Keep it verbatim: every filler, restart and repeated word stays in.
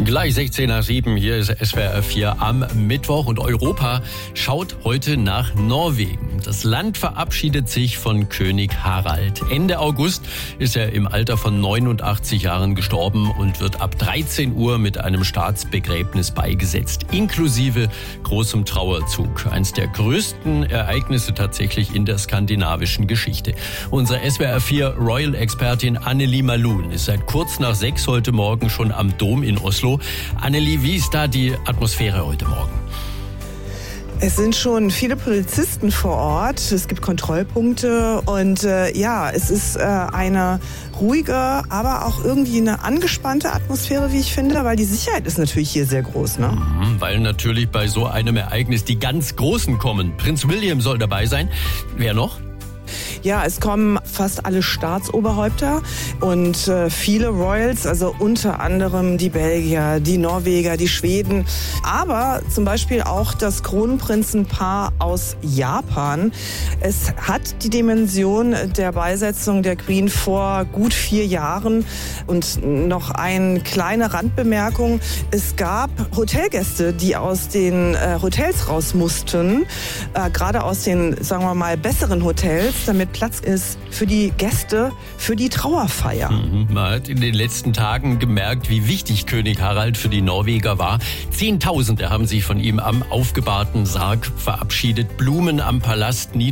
Gleich sechzehn nach sieben, hier ist S W R vier am Mittwoch und Europa schaut heute nach Norwegen. Das Land verabschiedet sich von König Harald. Ende August ist er im Alter von neunundachtzig Jahren gestorben und wird ab dreizehn Uhr mit einem Staatsbegräbnis beigesetzt, inklusive großem Trauerzug. Eines der größten Ereignisse tatsächlich in der skandinavischen Geschichte. Unsere S W R vier Royal-Expertin Annelie Malun ist seit kurz nach sechs heute Morgen schon am Dom in Oslo. Annelie, wie ist da die Atmosphäre heute Morgen? Es sind schon viele Polizisten vor Ort, es gibt Kontrollpunkte und äh, ja, es ist äh, eine ruhige, aber auch irgendwie eine angespannte Atmosphäre, wie ich finde, weil die Sicherheit ist natürlich hier sehr groß, ne? Mhm, weil natürlich bei so einem Ereignis die ganz Großen kommen. Prinz William soll dabei sein. Wer noch? Ja, es kommen fast alle Staatsoberhäupter und äh, viele Royals, also unter anderem die Belgier, die Norweger, die Schweden, aber zum Beispiel auch das Kronprinzenpaar aus Japan. Es hat die Dimension der Beisetzung der Queen vor gut vier Jahren. Und noch eine kleine Randbemerkung, es gab Hotelgäste, die aus den äh, Hotels raus mussten, äh, gerade aus den, sagen wir mal, besseren Hotels, damit Platz ist für die Gäste, für die Trauerfeier. Mhm. Man hat in den letzten Tagen gemerkt, wie wichtig König Harald für die Norweger war. Zehntausende haben sich von ihm am aufgebahrten Sarg verabschiedet, Blumen am Palast nieder